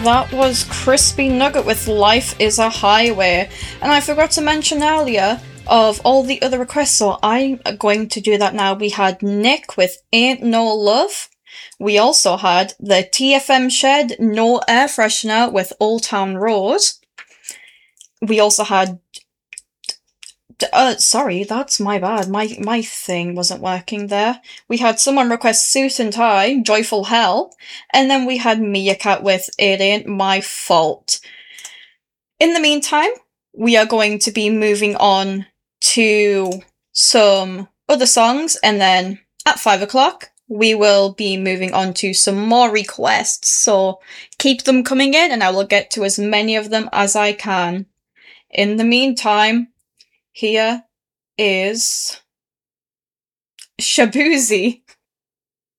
that was Crispy Nugget with Life is a Highway. And I forgot to mention earlier of all the other requests, so I'm going to do that now. We had Nick with Ain't No Love. We also had the TFM Shed No Air Freshener with Old Town Road. We also had... sorry, that's my bad. My thing wasn't working there. We had someone request Suit and Tie, Joyful Hell. And then we had Meerkat with It Ain't My Fault. In the meantime, we are going to be moving on to some other songs. And then at 5 o'clock, we will be moving on to some more requests. So keep them coming in and I will get to as many of them as I can. In the meantime, here is Shaboozey